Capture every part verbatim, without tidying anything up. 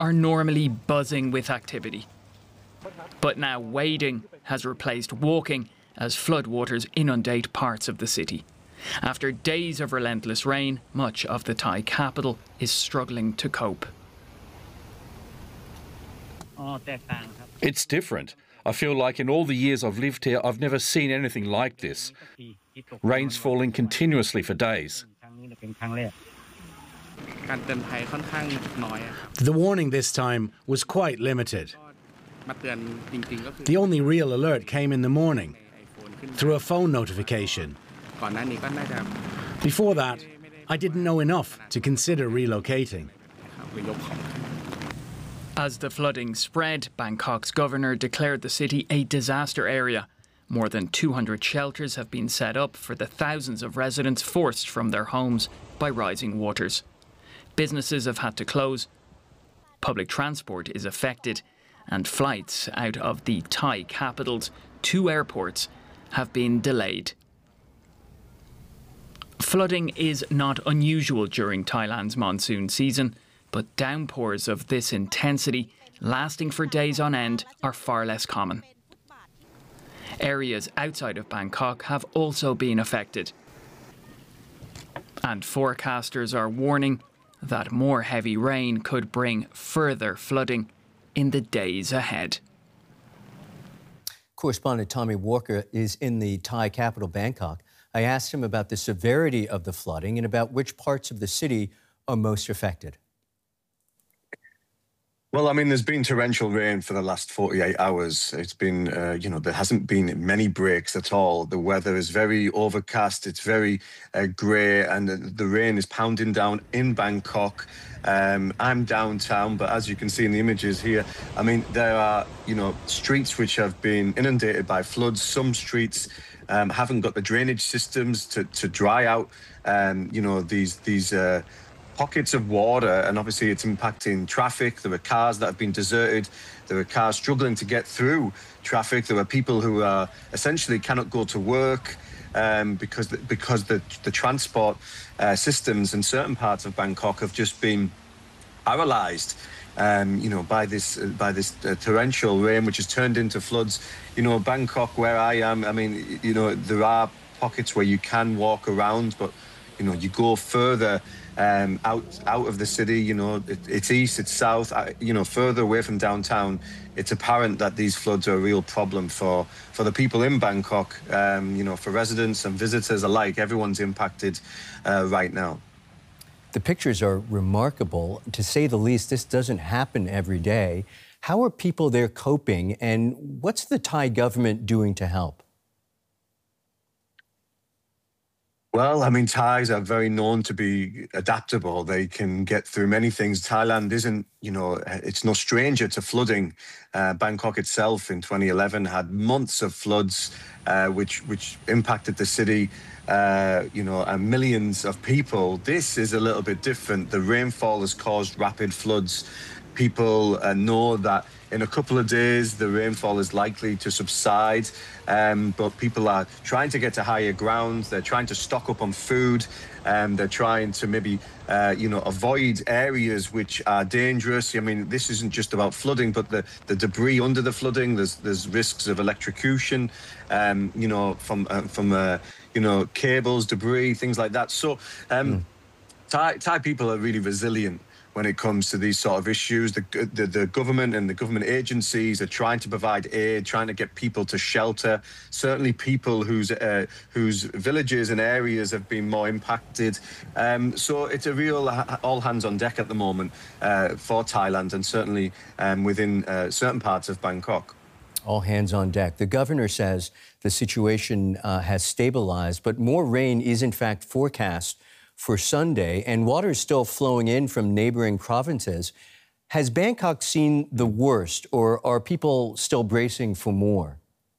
are normally buzzing with activity. But now wading has replaced walking as floodwaters inundate parts of the city. After days of relentless rain, much of the Thai capital is struggling to cope. It's different. I feel like in all the years I've lived here, I've never seen anything like this. Rain's falling continuously for days. The warning this time was quite limited. The only real alert came in the morning, through a phone notification. Before that, I didn't know enough to consider relocating. As the flooding spread, Bangkok's governor declared the city a disaster area. More than two hundred shelters have been set up for the thousands of residents forced from their homes by rising waters. Businesses have had to close, public transport is affected, and flights out of the Thai capital's two airports have been delayed. Flooding is not unusual during Thailand's monsoon season, but downpours of this intensity, lasting for days on end, are far less common. Areas outside of Bangkok have also been affected. And forecasters are warning that more heavy rain could bring further flooding in the days ahead. Correspondent Tommy Walker is in the Thai capital, Bangkok. I asked him about the severity of the flooding and about which parts of the city are most affected. Well, I mean, there's been torrential rain for the last forty-eight hours. It's been, uh, you know, there hasn't been many breaks at all. The weather is very overcast. It's very uh, grey, and the, the rain is pounding down in Bangkok. Um, I'm downtown, but as you can see in the images here, I mean, there are, you know, streets which have been inundated by floods. Some streets um, haven't got the drainage systems to, to dry out, um, you know, these these. Uh, pockets of water, and obviously it's impacting traffic. There are cars that have been deserted. There are cars struggling to get through traffic. There are people who are essentially cannot go to work um, because the, because the the transport uh, systems in certain parts of Bangkok have just been paralysed. Um, you know, by this uh, by this uh, torrential rain, which has turned into floods. You know, Bangkok, where I am, I mean, you know, there are pockets where you can walk around, but you know, you go further um, out out of the city. You know, it, it's east, it's south. Uh, you know, further away from downtown, it's apparent that these floods are a real problem for for the people in Bangkok. Um, you know, for residents and visitors alike, everyone's impacted uh, right now. The pictures are remarkable, to say the least. This doesn't happen every day. How are people there coping, and what's the Thai government doing to help? Well, I mean, Thais are very known to be adaptable. They can get through many things. Thailand isn't, you know, it's no stranger to flooding. Uh, Bangkok itself in twenty eleven had months of floods, uh, which which impacted the city, uh, you know, and millions of people. This is a little bit different. The rainfall has caused rapid floods. People uh, know that in a couple of days, the rainfall is likely to subside, um, but people are trying to get to higher ground. They're trying to stock up on food, and they're trying to maybe, uh, you know, avoid areas which are dangerous. I mean, this isn't just about flooding, but the, the debris under the flooding. There's there's risks of electrocution, um, you know, from uh, from uh, you know, cables, debris, things like that. So, um, mm. Thai Thai people are really resilient when it comes to these sort of issues. The, the, the government and the government agencies are trying to provide aid, trying to get people to shelter. Certainly people whose uh, whose villages and areas have been more impacted. Um, so it's a real all hands on deck at the moment uh, for Thailand, and certainly um, within uh, certain parts of Bangkok. All hands on deck. The governor says the situation uh, has stabilized, but more rain is in fact forecast for Sunday, and water is still flowing in from neighboring provinces. Has Bangkok seen the worst, or are people still bracing for more?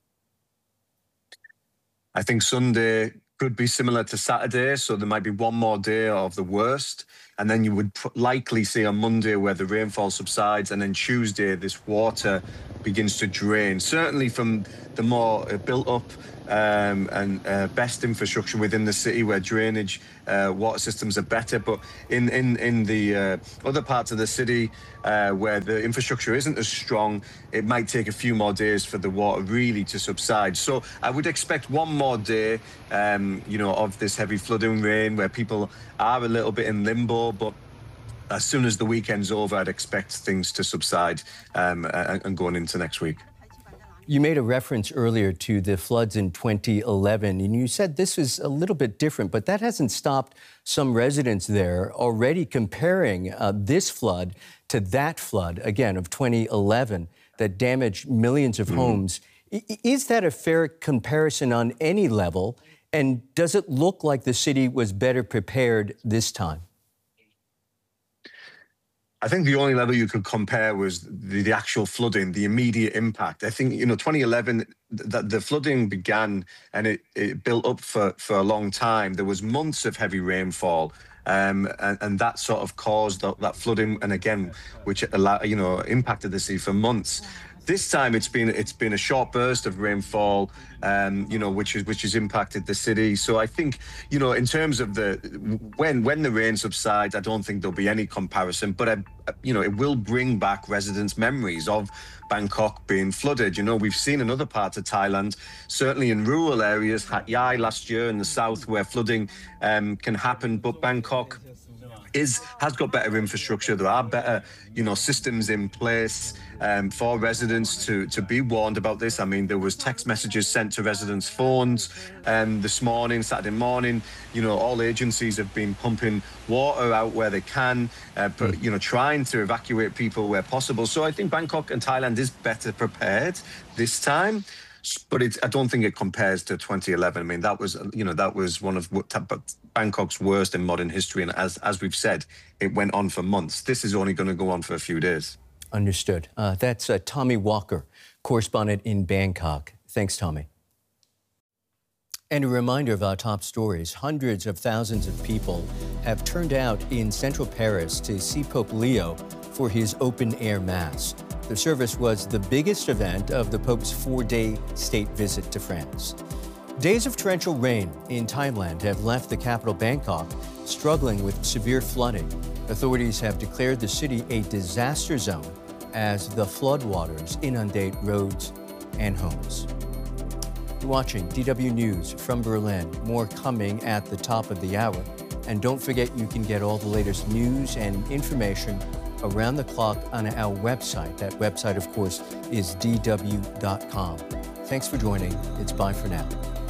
I think Sunday could be similar to Saturday, so there might be one more day of the worst, and then you would likely see on Monday where the rainfall subsides, and then Tuesday this water begins to drain. Certainly from the more uh, built up um, and uh, best infrastructure within the city, where drainage, uh, water systems are better. But in in in the uh, other parts of the city uh, where the infrastructure isn't as strong, it might take a few more days for the water really to subside. So I would expect one more day, um, you know, of this heavy flooding rain, where people are a little bit in limbo. But as soon as the weekend's over, I'd expect things to subside um, and, and going into next week. You made a reference earlier to the floods in twenty eleven, and you said this is a little bit different, but that hasn't stopped some residents there already comparing uh, this flood to that flood, again, of twenty eleven, that damaged millions of mm. homes. I- is that a fair comparison on any level? And does it look like the city was better prepared this time? I think the only level you could compare was the, the actual flooding, the immediate impact. I think, you know, twenty eleven, the, the flooding began and it, it built up for, for a long time. There was months of heavy rainfall, um, and, and that sort of caused that, that flooding, and again, which, you know, impacted the city for months. This time it's been it's been a short burst of rainfall, um, you know, which is which has impacted the city. So I think, you know, in terms of the when when the rain subsides, I don't think there'll be any comparison. But I, you know, it will bring back residents' memories of Bangkok being flooded. You know, we've seen in other parts of Thailand, certainly in rural areas, Hat Yai last year in the south, where flooding um, can happen. But Bangkok is has got better infrastructure. There are better, you know, systems in place um, for residents to to be warned about this. I mean, there was text messages sent to residents' phones um, this morning, Saturday morning. You know, all agencies have been pumping water out where they can, uh, but, you know, trying to evacuate people where possible. So I think Bangkok and Thailand is better prepared this time. But it's, I don't think it compares to twenty eleven. I mean, that was, you know, that was one of Bangkok's worst in modern history. And as as we've said, it went on for months. This is only going to go on for a few days. Understood. Uh, that's uh, Tommy Walker, correspondent in Bangkok. Thanks, Tommy. And a reminder of our top stories. Hundreds of thousands of people have turned out in central Paris to see Pope Leo for his open-air mass. The service was the biggest event of the Pope's four-day state visit to France. Days of torrential rain in Thailand have left the capital Bangkok struggling with severe flooding. Authorities have declared the city a disaster zone as the floodwaters inundate roads and homes. You're watching D W News from Berlin. More coming at the top of the hour. And don't forget, you can get all the latest news and information around the clock on our website. That website, of course, is D W dot com. Thanks for joining. It's bye for now.